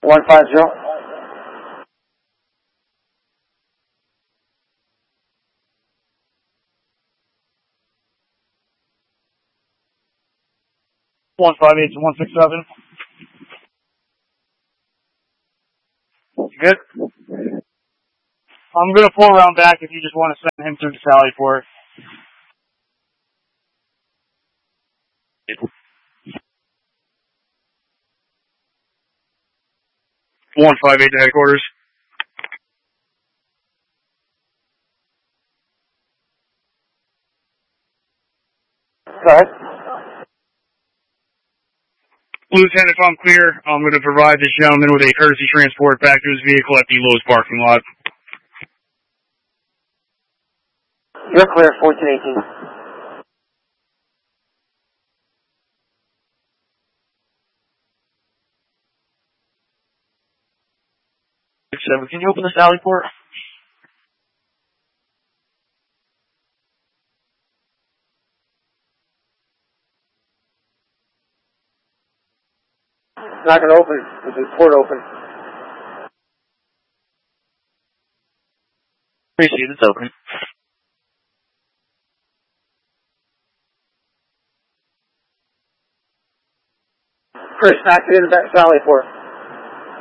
150. One 158 to 167. Good. I'm gonna pull around back if you just want to send him through the Sally Port. One 158 to headquarters. Go ahead. Lieutenant, if I'm clear, I'm going to provide this gentleman with a courtesy transport back to his vehicle at the Lowe's parking lot. You're clear, 1418. Can you open the Sally Port? It's not going to open. Is the port open? Appreciate it's open. Chris, activate the Sally Port.